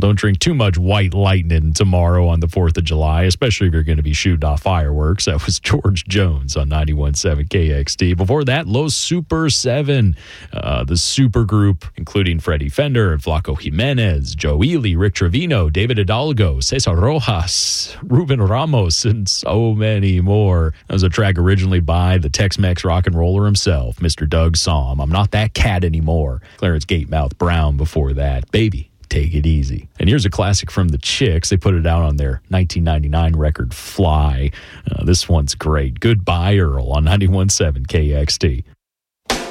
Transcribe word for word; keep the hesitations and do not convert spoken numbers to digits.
don't drink too much white lightning tomorrow on the fourth of July, especially if you're going to be shooting off fireworks. That was George Jones on ninety-one point seven K X T. Before that, Los Super seven, uh, the super group, including Freddie Fender, Flaco Jimenez, Joe Ely, Rick Trevino, David Hidalgo, Cesar Rojas, Ruben Ramos, and so many more. That was a track originally by the Tex-Mex rock and roller himself, Mister Doug Sahm. I'm Not That Cat Anymore. Clarence Gatemouth Brown before that. Baby, Take It Easy. And here's a classic from the Chicks. They put it out on their nineteen ninety-nine record, Fly. Uh, this one's great. Goodbye, Earl on ninety-one point seven K X T.